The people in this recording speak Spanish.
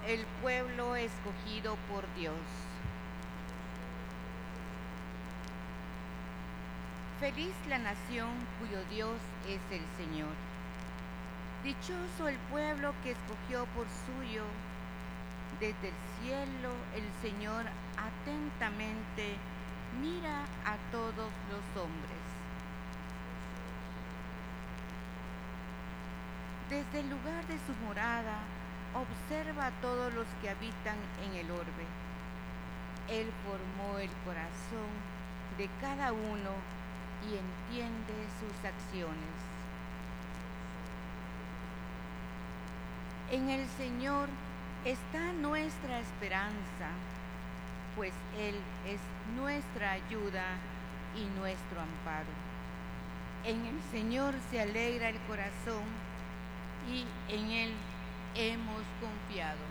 el pueblo escogido por Dios. Feliz la nación cuyo Dios es el Señor. Dichoso el pueblo que escogió por suyo. Desde el cielo el Señor atentamente mira a todos los hombres. Desde el lugar de su morada observa a todos los que habitan en el orbe. Él formó el corazón de cada uno y entiende sus acciones. En el Señor está nuestra esperanza, pues Él es nuestra ayuda y nuestro amparo. En el Señor se alegra el corazón y en Él hemos confiado.